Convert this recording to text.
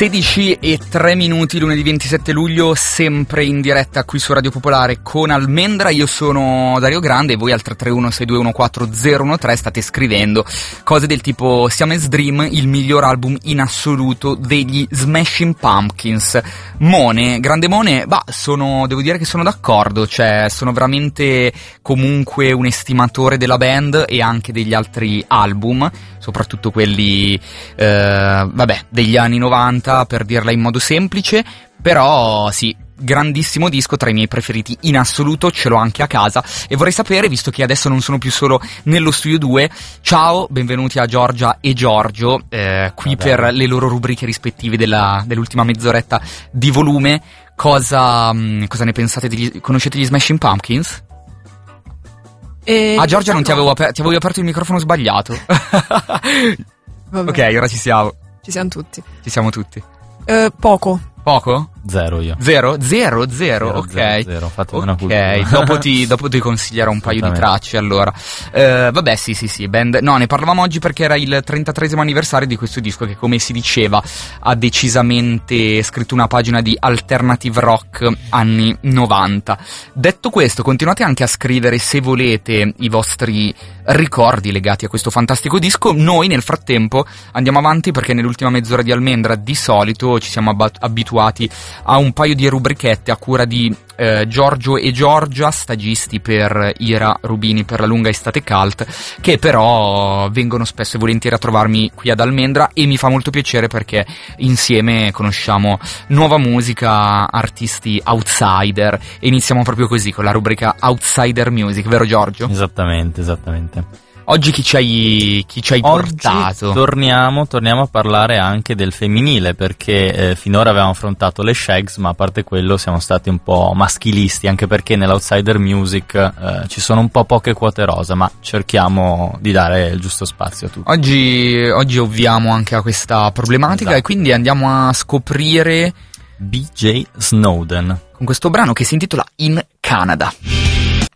16:03, lunedì 27 luglio, sempre in diretta qui su Radio Popolare con Almendra. Io sono Dario Grande e voi al 331-621-4013 state scrivendo cose del tipo: Siamese Dream, il miglior album in assoluto degli Smashing Pumpkins. Mone, grande Mone, devo dire che sono d'accordo, cioè sono veramente comunque un estimatore della band e anche degli altri album, soprattutto quelli degli anni 90, per dirla in modo semplice. Però sì, grandissimo disco, tra i miei preferiti in assoluto, ce l'ho anche a casa. E vorrei sapere, visto che adesso non sono più solo nello studio 2, ciao, benvenuti a Giorgia e Giorgio, qui per le loro rubriche rispettive dell'ultima mezz'oretta di volume. Cosa ne pensate? Conoscete gli Smashing Pumpkins? Giorgia, non ti avevo aperto il microfono sbagliato. Ok, ora ci siamo. Ci siamo tutti. Ci siamo tutti. Poco? Zero io. Zero, ok. Zero, fatemi una cultura. Dopo ti consiglierò un paio di tracce, allora. Sì, band. No, ne parlavamo oggi perché era il 33esimo anniversario di questo disco che, come si diceva, ha decisamente scritto una pagina di alternative rock anni 90. Detto questo, continuate anche a scrivere, se volete, i vostri ricordi legati a questo fantastico disco. Noi nel frattempo andiamo avanti, perché nell'ultima mezz'ora di Almendra di solito ci siamo abituati a un paio di rubrichette a cura di Giorgio e Giorgia, stagisti per Ira Rubini per la lunga estate cult, che però vengono spesso e volentieri a trovarmi qui ad Almendra, e mi fa molto piacere perché insieme conosciamo nuova musica, artisti outsider, e iniziamo proprio così con la rubrica Outsider Music, vero Giorgio? Esattamente. Oggi chi ci hai portato? Torniamo a parlare anche del femminile, perché finora avevamo affrontato le Shags, ma a parte quello siamo stati un po' maschilisti, anche perché nell'Outsider Music ci sono un po' poche quote rosa, ma cerchiamo di dare il giusto spazio a tutti. Oggi ovviamo anche a questa problematica, esatto. E quindi andiamo a scoprire BJ Snowden con questo brano che si intitola In Canada.